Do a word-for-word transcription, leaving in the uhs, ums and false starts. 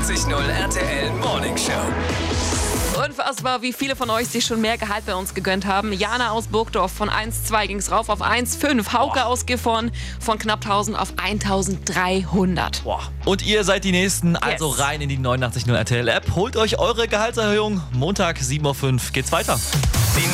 neunundachtzig Komma null R T L Morning Show. Unfassbar, wie viele von euch sich schon mehr Gehalt bei uns gegönnt haben. Jana aus Burgdorf von eins Komma zwei ging es rauf auf eins Komma fünf. Hauke Boah. aus Gifhorn von knapp tausend auf eintausenddreihundert. Boah. Und ihr seid die Nächsten, also Yes. rein in die neunundachtzig Komma null R T L App. Holt euch eure Gehaltserhöhung. Montag sieben Uhr fünf geht's weiter. Die